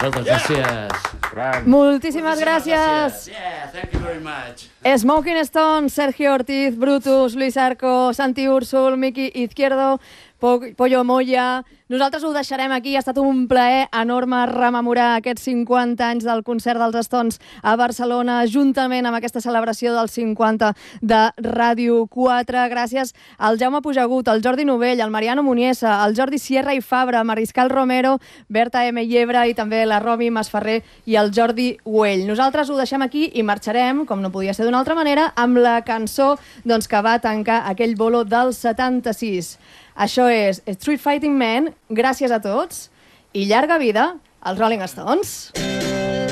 Moltes gràcies. Moltíssimes gràcies. Yeah, thank you very much. Smoking Stone, Sergio Ortiz, Brutus, Luis Arco, Santi Úrsul, Miki Izquierdo, Pollo Moya. Nosaltres ho deixarem aquí. Ha estat un plaer enorme rememorar aquests 50 anys del concert dels Stones a Barcelona, juntament amb aquesta celebració dels 50 de Ràdio 4. Gràcies al Jaume Pujagut, al Jordi Novell, al Mariano Muniesa, al Jordi Sierra i Fabra, Mariscal Romero, Berta M. Llebre i també la Romi Masferrer i el Jordi Güell. Nosaltres ho deixem aquí i marxarem, com no podia ser d'una altra manera, amb la cançó que va tancar aquell bolo del 76. Això és Street Fighting Man. Gràcies a tots i llarga vida als Rolling Stones.